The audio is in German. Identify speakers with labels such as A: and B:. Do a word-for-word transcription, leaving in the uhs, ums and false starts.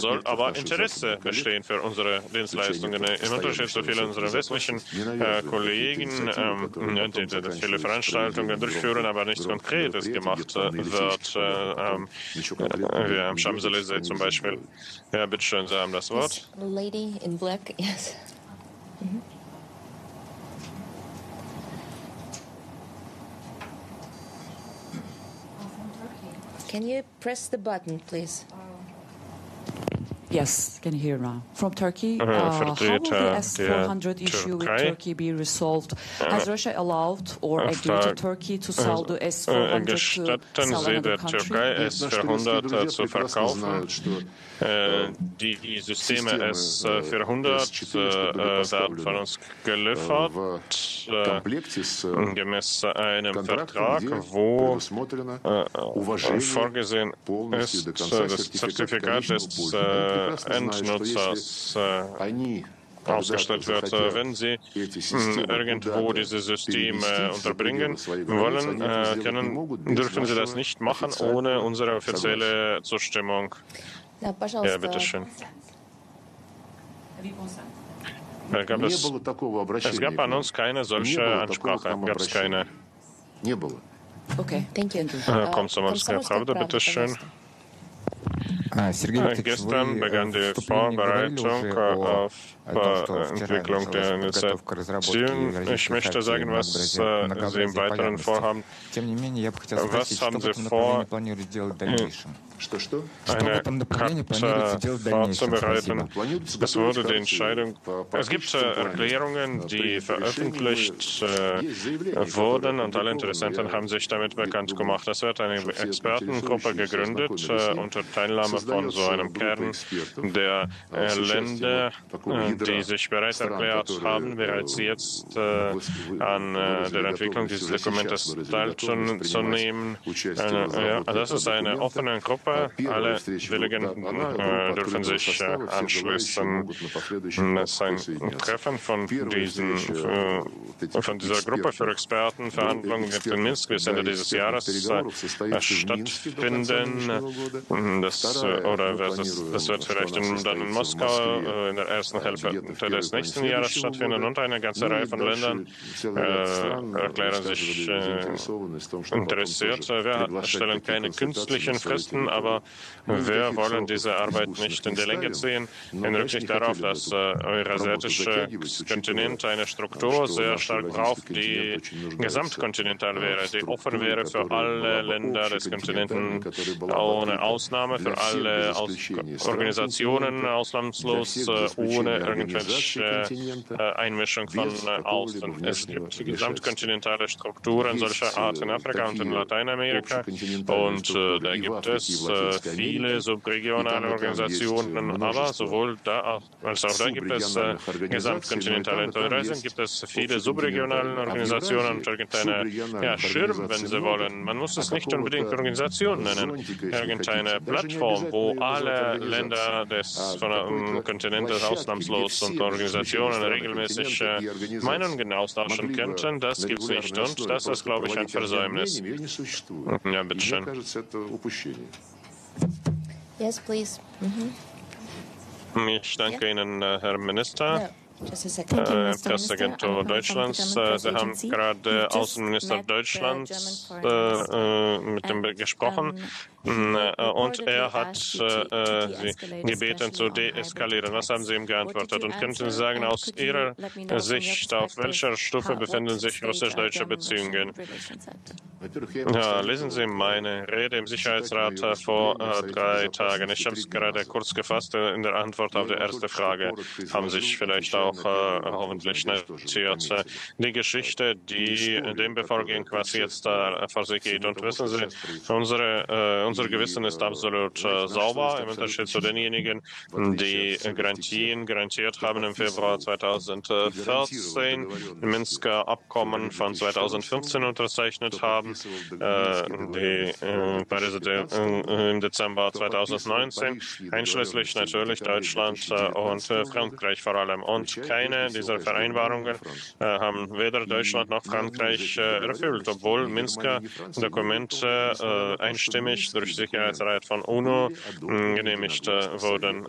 A: soll aber Interesse bestehen für unsere Dienstleistungen. Im Unterschied zu vielen unserer westlichen äh, Kollegen, ähm, die, die, die viele Veranstaltungen durchführen, aber nichts Konkretes gemacht äh, wird. Äh, ähm, äh, wir haben Champs-Élysées zum Beispiel. Ja, bitteschön, Sie haben das Wort.
B: This lady in black, yes. Mm-hmm. Can you press the button, please?
C: Yes, can you hear now? From Turkey,
A: Uh,
C: uh, how will the
A: Vertreter
C: S four hundred
A: der
C: issue with
A: Türkei.
C: Turkey be resolved? Has Russia allowed or agreed to Turkey to sell the S four
A: Äh,
C: hundred to
A: Gestatten
C: sell
A: Sie
C: another
A: der Türkei
C: country?
A: S vierhundert äh, zu verkaufen? Äh, die, die Systeme S vierhundert äh, werden von uns geliefert, äh, gemäß einem Vertrag, wo äh, vorgesehen ist, das Zertifikat des äh, Endnutzers äh, ausgestellt wird. Wenn Sie mh, irgendwo diese Systeme unterbringen wollen, äh, können, dürfen Sie das nicht machen ohne unsere offizielle Zustimmung.
B: Да,
A: Ja,
B: пожалуйста.
A: bitteschön. Äh, Gab es, es gab an uns keine solche Ansprache. Gab es keine.
C: Okay,
B: Thank you.
A: Äh, Komsomolskaya Pravda, bitteschön. Äh, Gestern begann die Vorbereitung äh, auf äh, Entwicklung der Initiativen. Ich möchte sagen, was äh, Sie im Weiteren vorhaben. Was haben Sie vor, eine Karte vorzubereiten? Es wurde die Entscheidung, es gibt äh, Erklärungen, die veröffentlicht äh, wurden und alle Interessenten haben sich damit bekannt gemacht. Es wird eine Expertengruppe gegründet äh, unter Teilnahme von so einem Kern der äh, Länder, äh, die sich bereit erklärt haben, bereits jetzt äh, an äh, der Entwicklung dieses Dokumentes teilzunehmen. Äh, ja, das ist eine offene Gruppe. Alle Delegierten äh, dürfen sich äh, anschließen. Es ist ein Treffen von, diesen, äh, von dieser Gruppe für Expertenverhandlungen wird in Minsk bis Ende dieses Jahres äh, stattfinden. Das, äh, oder das, das wird vielleicht in, dann in Moskau äh, in der ersten Hälfte des nächsten Jahres stattfinden und eine ganze Reihe von Ländern äh, erklären sich äh, interessiert. Wir stellen keine künstlichen Fristen, aber wir wollen diese Arbeit nicht in die Länge ziehen, in Rücksicht darauf, dass äh, eurasiatische Kontinent eine Struktur sehr stark braucht, die gesamtkontinental wäre, die offen wäre für alle Länder des Kontinenten, ohne Ausnahme, für alle Aus Organisationen ausnahmslos, äh, ohne irgendwelche äh, Einmischung von äh, außen. Es gibt gesamtkontinentale Strukturen solcher Art in Afrika und in Lateinamerika und äh, da gibt es äh, viele subregionale Organisationen, aber sowohl da als auch da gibt es äh, gesamtkontinentale Interessen, gibt es viele subregionale Organisationen und irgendeine ja, Schirm, wenn Sie wollen. Man muss es nicht unbedingt Organisation nennen, irgendeine Plattform, wo alle Länder des von, um, Kontinentes ausnahmslos und Organisationen regelmäßig äh, Meinungen austauschen könnten. Das gibt es nicht und das ist, glaube ich, ein Versäumnis. Ja, bitteschön.
B: Yes, please. Mm-hmm.
A: Ich danke Ihnen, Herr Minister.
B: No. Just a second.
A: Äh, Presseagentur Deutschlands. Äh, Sie haben gerade Außenminister Deutschlands äh, äh, mit dem gesprochen äh, und er hat äh, Sie gebeten zu deeskalieren. Was haben Sie ihm geantwortet? Und könnten Sie sagen, aus Ihrer Sicht, auf welcher Stufe befinden sich russisch-deutsche Beziehungen? Ja, lesen Sie meine Rede im Sicherheitsrat äh, vor äh, drei Tagen. Ich habe es gerade kurz gefasst äh, in der Antwort auf die erste Frage. Haben sich vielleicht auch äh, hoffentlich notiert. Äh, die Geschichte, die dem bevorging, was jetzt äh, vor sich geht. Und wissen Sie, unsere, äh, unser Gewissen ist absolut äh, sauber, im Unterschied zu denjenigen, die Garantien garantiert haben im Februar zweitausendvierzehn, im Minsker Abkommen von zweitausendfünfzehn unterzeichnet haben, äh, die äh, Pariser äh, im Dezember zweitausendneunzehn, einschließlich natürlich Deutschland äh, und äh, Frankreich vor allem. Und keine dieser Vereinbarungen äh, haben weder Deutschland noch Frankreich äh, erfüllt, obwohl Minsker Dokumente äh, einstimmig durch Sicherheitsrat von UNO mh, genehmigt äh, wurden.